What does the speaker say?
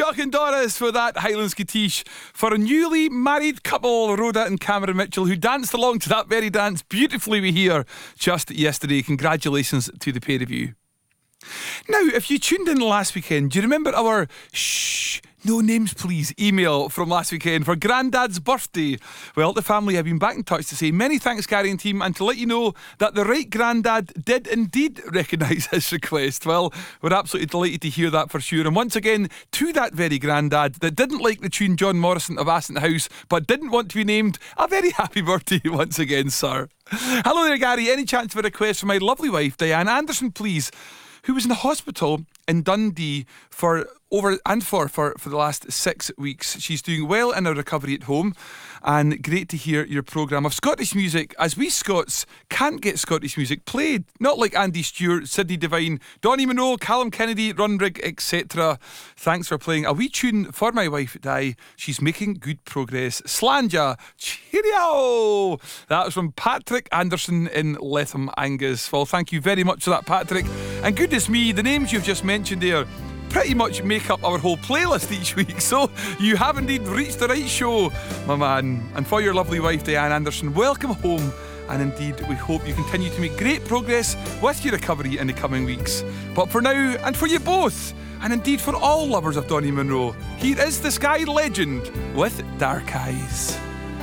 Chuck and Doris for that Highland Skittish. For a newly married couple, Rhoda and Cameron Mitchell, who danced along to that very dance beautifully we hear just yesterday. Congratulations to the pair of you. Now, if you tuned in last weekend, do you remember our no names please email from last weekend for Grandad's birthday? Well, the family have been back in touch to say many thanks, Gary and team, and to let you know that the right Grandad did indeed recognise his request. Well, we're absolutely delighted to hear that for sure. And once again, to that very Grandad that didn't like the tune John Morrison of Aston House but didn't want to be named, a very happy birthday once again, sir. Hello there, Gary. Any chance of a request for my lovely wife, Diane Anderson, please, who was in the hospital in Dundee for the last 6 weeks. She's doing well in her recovery at home, and great to hear your programme of Scottish music, as we Scots can't get Scottish music played, not like Andy Stewart, Sidney Devine, Donny Monroe, Callum Kennedy, Runrig, etc. Thanks for playing a wee tune for my wife Di. She's making good progress. Slanja, cheerio! That was from Patrick Anderson in Letham, Angus. Well, thank you very much for that, Patrick. And goodness me, the names you've just mentioned there pretty much make up our whole playlist each week, so you have indeed reached the right show, my man. And for your lovely wife Diane Anderson, welcome home, and indeed we hope you continue to make great progress with your recovery in the coming weeks. But for now, and for you both, and indeed for all lovers of Donny Monroe, here is the Sky Legend with Dark Eyes.